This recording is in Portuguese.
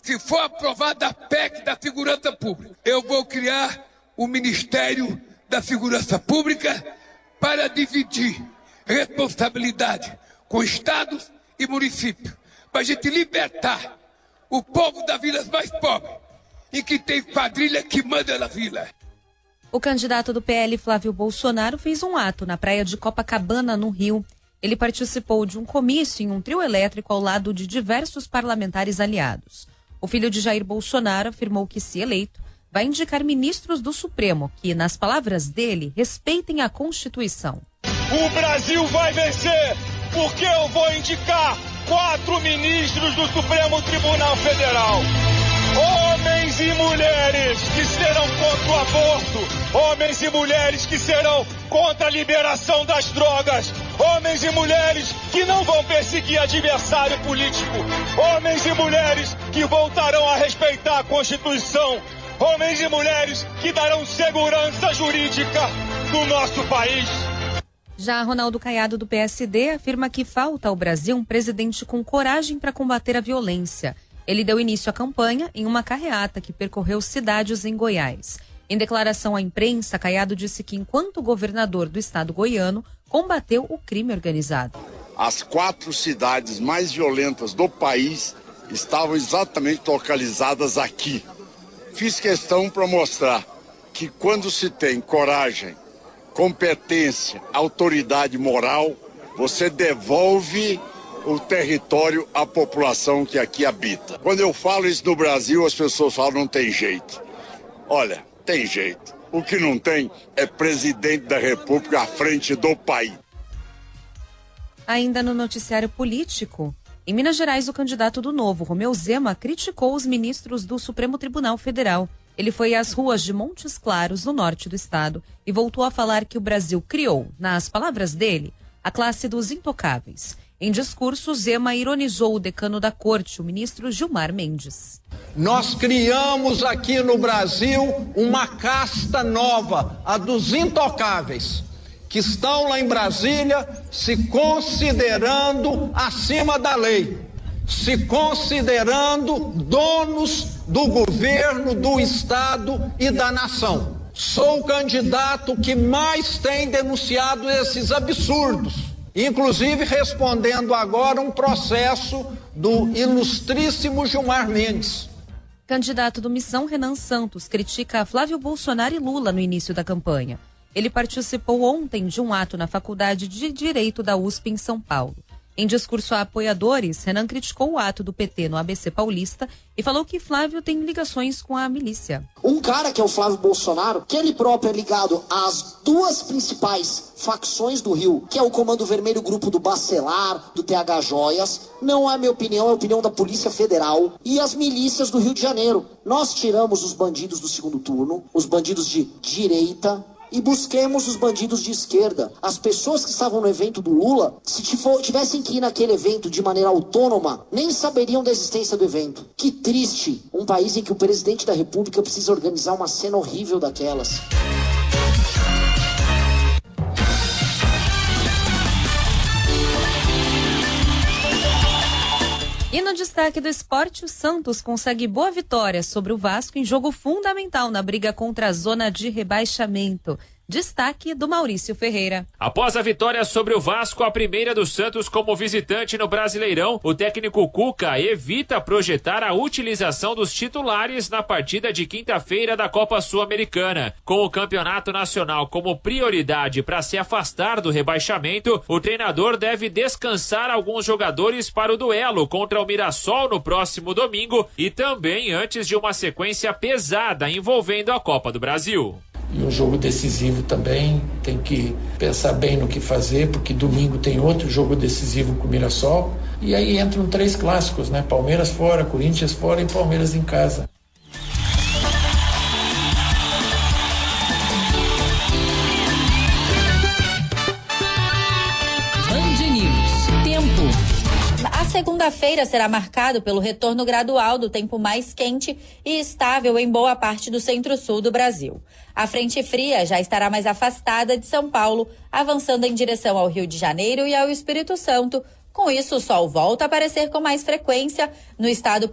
Se for aprovada a PEC da segurança pública, eu vou criar o Ministério da Segurança Pública para dividir responsabilidade com estados e municípios, para a gente libertar o povo das vilas mais pobres e que tem quadrilha que manda na vila. O candidato do PL, Flávio Bolsonaro, fez um ato na praia de Copacabana, no Rio. Ele participou de um comício em um trio elétrico ao lado de diversos parlamentares aliados. O filho de Jair Bolsonaro afirmou que, se eleito, vai indicar ministros do Supremo que, nas palavras dele, respeitem a Constituição. O Brasil vai vencer porque eu vou indicar 4 ministros do Supremo Tribunal Federal. Homens e mulheres que serão contra o aborto, homens e mulheres que serão contra a liberação das drogas, homens e mulheres que não vão perseguir adversário político, homens e mulheres que voltarão a respeitar a Constituição, homens e mulheres que darão segurança jurídica no nosso país. Já Ronaldo Caiado, do PSD, afirma que falta ao Brasil um presidente com coragem para combater a violência. Ele deu início à campanha em uma carreata que percorreu cidades em Goiás. Em declaração à imprensa, Caiado disse que, enquanto governador do estado goiano, combateu o crime organizado. As 4 cidades mais violentas do país estavam exatamente localizadas aqui. Fiz questão para mostrar que quando se tem coragem, competência, autoridade moral, você devolve o território à população que aqui habita. Quando eu falo isso no Brasil, as pessoas falam não tem jeito. Olha, tem jeito. O que não tem é presidente da República à frente do país. Ainda no noticiário político, em Minas Gerais, o candidato do Novo, Romeu Zema, criticou os ministros do Supremo Tribunal Federal. Ele foi às ruas de Montes Claros, no norte do estado, e voltou a falar que o Brasil criou, nas palavras dele, a classe dos intocáveis. Em discurso, Zema ironizou o decano da corte, o ministro Gilmar Mendes. Nós criamos aqui no Brasil uma casta nova, a dos intocáveis, que estão lá em Brasília se considerando acima da lei, se considerando donos do governo, do Estado e da nação. Sou o candidato que mais tem denunciado esses absurdos, inclusive respondendo agora um processo do ilustríssimo Gilmar Mendes. Candidato do Missão, Renan Santos, critica Flávio Bolsonaro e Lula no início da campanha. Ele participou ontem de um ato na Faculdade de Direito da USP em São Paulo. Em discurso a apoiadores, Renan criticou o ato do PT no ABC Paulista e falou que Flávio tem ligações com a milícia. Um cara que é o Flávio Bolsonaro, que ele próprio é ligado às 2 principais facções do Rio, que é o Comando Vermelho, grupo do Bacelar, do TH Joias, não é minha opinião, é a opinião da Polícia Federal e as milícias do Rio de Janeiro. Nós tiramos os bandidos do segundo turno, os bandidos de direita, e busquemos os bandidos de esquerda. As pessoas que estavam no evento do Lula, se tivessem que ir naquele evento de maneira autônoma, nem saberiam da existência do evento. Que triste, um país em que o presidente da República precisa organizar uma cena horrível daquelas. E no destaque do esporte, o Santos consegue boa vitória sobre o Vasco em jogo fundamental na briga contra a zona de rebaixamento. Destaque do Maurício Ferreira. Após a vitória sobre o Vasco, a primeira do Santos como visitante no Brasileirão, o técnico Cuca evita projetar a utilização dos titulares na partida de quinta-feira da Copa Sul-Americana. Com o campeonato nacional como prioridade para se afastar do rebaixamento, o treinador deve descansar alguns jogadores para o duelo contra o Mirassol no próximo domingo e também antes de uma sequência pesada envolvendo a Copa do Brasil. E um jogo decisivo também, tem que pensar bem no que fazer, porque domingo tem outro jogo decisivo com o Mirassol. E aí entram 3 clássicos, né? Palmeiras fora, Corinthians fora e Palmeiras em casa. Band News. Tempo. A segunda-feira será marcado pelo retorno gradual do tempo mais quente e estável em boa parte do centro-sul do Brasil. A frente fria já estará mais afastada de São Paulo, avançando em direção ao Rio de Janeiro e ao Espírito Santo. Com isso, o sol volta a aparecer com mais frequência no estado